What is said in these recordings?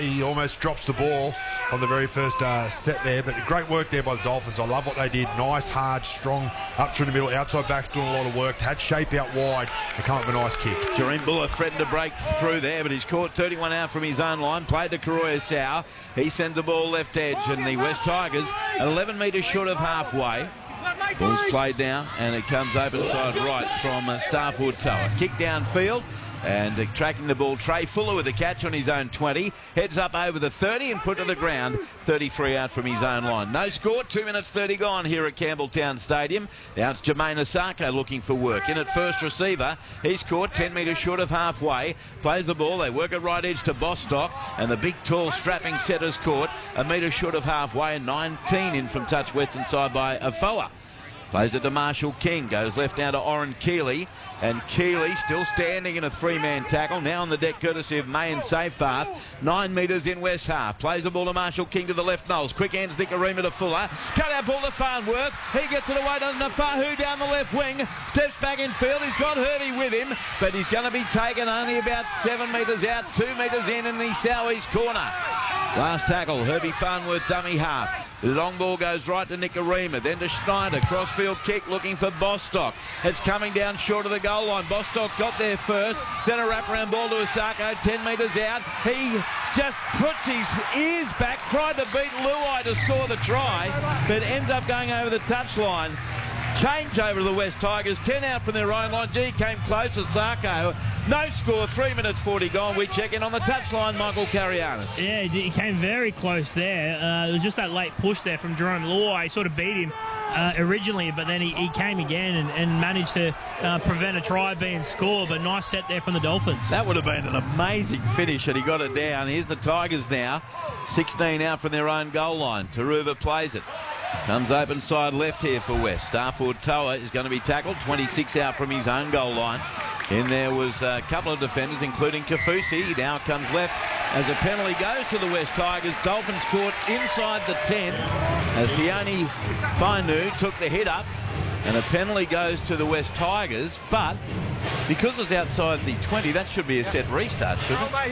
he almost drops the ball on the very first set there, but great work there by the Dolphins. I love what they did. Nice, hard, strong, up through the middle. Outside back's doing a lot of work. Had shape out wide and come up with a nice kick. Jareem Buller threatened to break through there, but he's caught 31 out from his own line. Played to Karoya Sau. He sends the ball left edge, and the West Tigers 11 metres short of halfway. Ball's played now, and it comes open side right from Starford Tower. Kick downfield. And tracking the ball, Trey Fuller with the catch on his own 20. Heads up over the 30 and put to the ground. 33 out from his own line. No score, 2 minutes 30 gone here at Campbelltown Stadium. Now it's Jermaine Asako looking for work. In at first receiver, he's caught 10 metres short of halfway. Plays the ball, they work it right edge to Bostock. And the big, tall, strapping setter's caught a metre short of halfway. 19 in from touch western side by Afoa. Plays it to Marshall King, goes left now to Oren Keeley, and Keeley still standing in a three-man tackle, now on the deck courtesy of May and Seyfarth. 9 metres in West half, plays the ball to Marshall King to the left nose, quick hands Nicarima to Fuller, cut out ball to Farnworth, he gets it away to Nafahu down the left wing, steps back in field, he's got Herbie with him, but he's going to be taken only about 7 metres out, 2 metres in the south-east corner. Last tackle, Herbie Farnworth, dummy half. Long ball goes right to Nicarima, then to Schneider. Crossfield kick looking for Bostock. It's coming down short of the goal line. Bostock got there first. Then a wraparound ball to Asako, 10 metres out. He just puts his ears back, tried to beat Luai to score the try, but ends up going over the touchline. Change over to the West Tigers, 10 out from their own line. G came close, Asako. No score, 3 minutes 40 gone. We check in on the touchline, Michael Carianis. Yeah, he came very close there. It was just that late push there from Jerome Luai. He sort of beat him originally, but then he came again and managed to prevent a try being scored. But nice set there from the Dolphins. That would have been an amazing finish had he got it down. Here's the Tigers now, 16 out from their own goal line. Taruva plays it. Comes open side left here for West. Starford Toa is going to be tackled. 26 out from his own goal line. In there was a couple of defenders, including Kafusi. He now comes left as a penalty goes to the West Tigers. Dolphins caught inside the 10 as Sione Fainu took the hit up. And a penalty goes to the West Tigers, but because it's outside the 20, that should be a set restart, shouldn't it?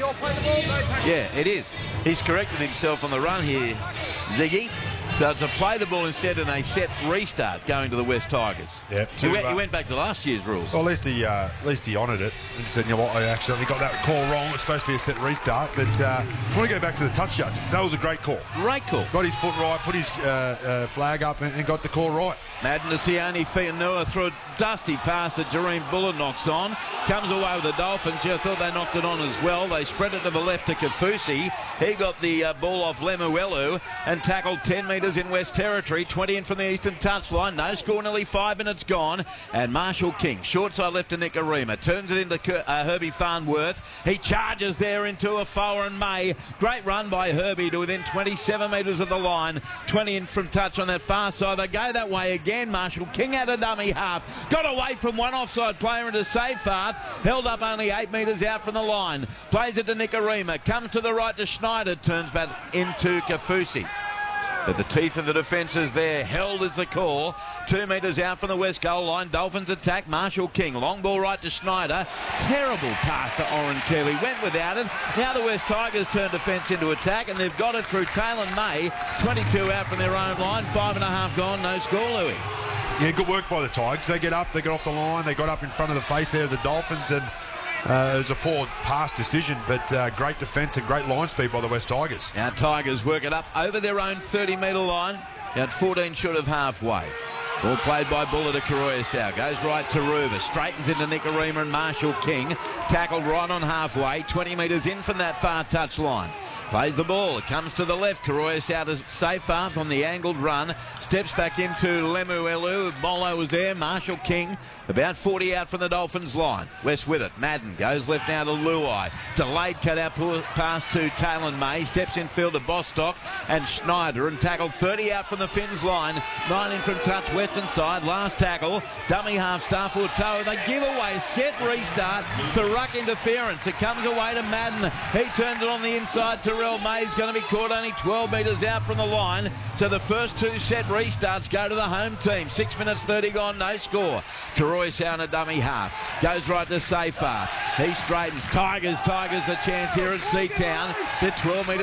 Yeah, it is. He's corrected himself on the run here, Ziggy. So it's a play the ball instead and a set restart going to the West Tigers. Yep. He went back to last year's rules. Well, at least he honoured it and said, you know what, I accidentally got that call wrong. It's supposed to be a set restart. But I want to go back to the touch judge. That was a great call. Great call. Got his foot right, put his flag up and got the call right. Madden to Sione Fainu through a dusty pass that Jareem Buller knocks on. Comes away with the Dolphins. I thought they knocked it on as well. They spread it to the left to Kafusi. He got the ball off Lemuelu and tackled 10 metres in West Territory. 20 in from the eastern touchline. No score, nearly 5 minutes gone. And Marshall King, short side left to Nicarima. Turns it into Herbie Farnworth. He charges there into Afoa and May. Great run by Herbie to within 27 metres of the line. 20 in from touch on that far side. They go that way again. Marshall King had a dummy half. Got away from one offside player into Seyfarth. Held up only 8 metres out from the line. Plays it to Nicarima. Comes to the right to Schneider. Turns back into Kafusi. But the teeth of the defence is there. Held is the call. 2 metres out from the West goal line. Dolphins attack. Marshall King. Long ball right to Schneider. Terrible pass to Oren Keeley. Went without it. Now the West Tigers turn defence into attack, and they've got it through Taylor May. 22 out from their own line. 5.5 gone. No score, Louis. Yeah, good work by the Tigers. They get up, they got off the line, they got up in front of the face there of the Dolphins, and it was a poor pass decision, but great defence and great line speed by the West Tigers. Now Tigers work it up over their own 30-metre line, at 14 short of halfway. Ball played by Buller to Karoya Sau. Goes right to Ruva. Straightens into Nicarima and Marshall King. Tackled right on halfway. 20 metres in from that far touch line. Plays the ball. It comes to the left. Karoya Sau to Seyfarth on the angled run. Steps back into Lemuelu. Molo was there. Marshall King about 40 out from the Dolphins line. West with it. Madden goes left now to Luai. Delayed cut out pass to Taylor May. Steps in field to Bostock and Schneider and tackled 30 out from the Finns line. 9 in from touch western side. Last tackle. Dummy half Starford Toa. They give away set restart for ruck interference. It comes away to Madden. He turns it on the inside. Terrell May's going to be caught only 12 metres out from the line. So the first 2 set restarts go to the home team. 6 minutes 30 gone. No score. Karoya Sau a dummy half. Goes right to Seyfarth. He straightens. Tigers the chance here at Seatown. They're 12 metres